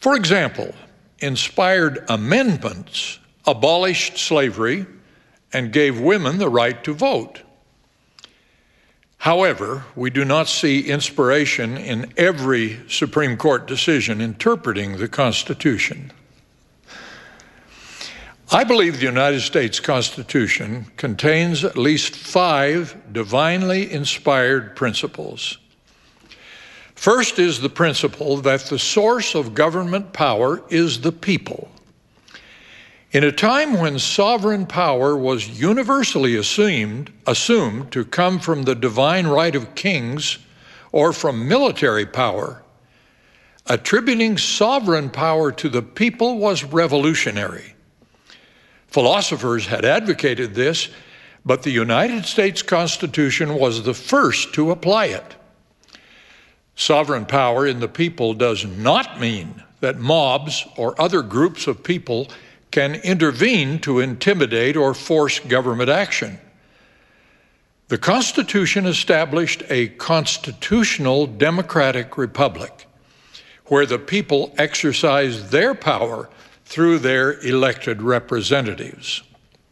For example, inspired amendments abolished slavery and gave women the right to vote. However, we do not see inspiration in every Supreme Court decision interpreting the Constitution. I believe the United States Constitution contains at least 5 divinely inspired principles. First is the principle that the source of government power is the people. In a time when sovereign power was universally assumed to come from the divine right of kings or from military power, attributing sovereign power to the people was revolutionary. Philosophers had advocated this, but the United States Constitution was the first to apply it. Sovereign power in the people does not mean that mobs or other groups of people can intervene to intimidate or force government action. The Constitution established a constitutional democratic republic where the people exercise their power through their elected representatives.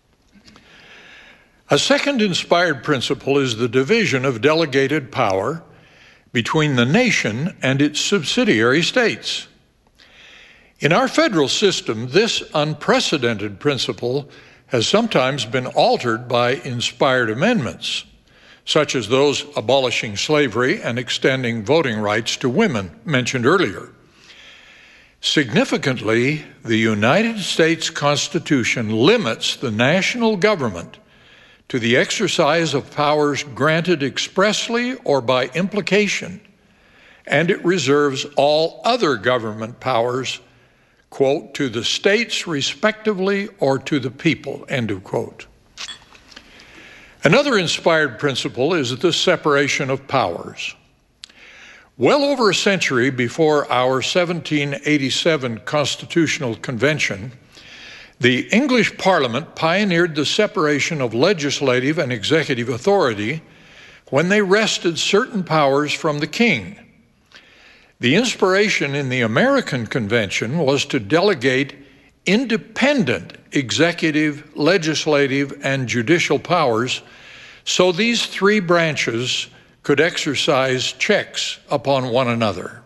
A second inspired principle is the division of delegated power between the nation and its subsidiary states. In our federal system, this unprecedented principle has sometimes been altered by inspired amendments, such as those abolishing slavery and extending voting rights to women mentioned earlier. Significantly, the United States Constitution limits the national government to the exercise of powers granted expressly or by implication, and it reserves all other government powers, quote, to the states respectively or to the people, end of quote. Another inspired principle is the separation of powers. Well over a century before our 1787 Constitutional Convention, the English Parliament pioneered the separation of legislative and executive authority when they wrested certain powers from the king. The inspiration in the American Convention was to delegate independent executive, legislative, and judicial powers so these 3 branches could exercise checks upon one another.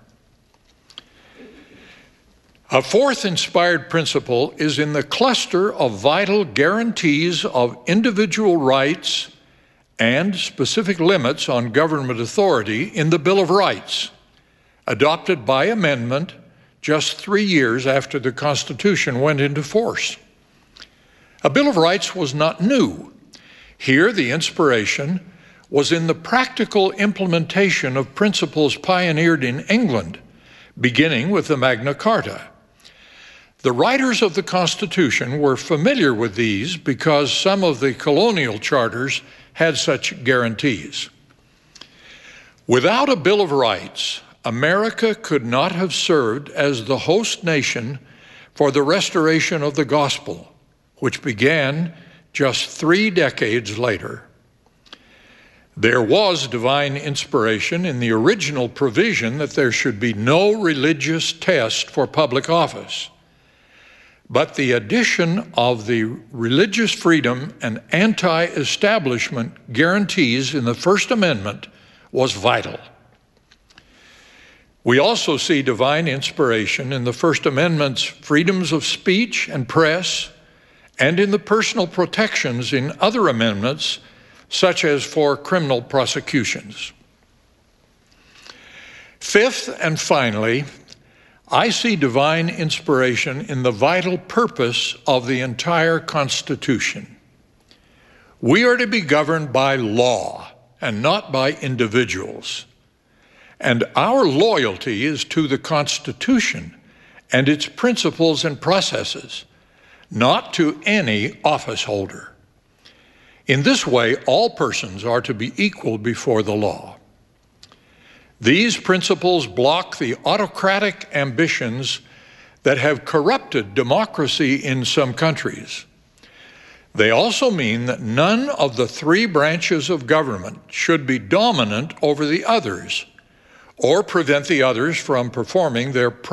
A fourth inspired principle is in the cluster of vital guarantees of individual rights and specific limits on government authority in the Bill of Rights, adopted by amendment just 3 years after the Constitution went into force. A Bill of Rights was not new. Here, the inspiration was in the practical implementation of principles pioneered in England, beginning with the Magna Carta. The writers of the Constitution were familiar with these because some of the colonial charters had such guarantees. Without a Bill of Rights, America could not have served as the host nation for the restoration of the gospel, which began just 3 decades later. There was divine inspiration in the original provision that there should be no religious test for public office. But the addition of the religious freedom and anti-establishment guarantees in the First Amendment was vital. We also see divine inspiration in the First Amendment's freedoms of speech and press, and in the personal protections in other amendments, such as for criminal prosecutions. Fifth and finally, I see divine inspiration in the vital purpose of the entire Constitution. We are to be governed by law and not by individuals. And our loyalty is to the Constitution and its principles and processes, not to any office holder. In this way, all persons are to be equal before the law. These principles block the autocratic ambitions that have corrupted democracy in some countries. They also mean that none of the 3 branches of government should be dominant over the others or prevent the others from performing their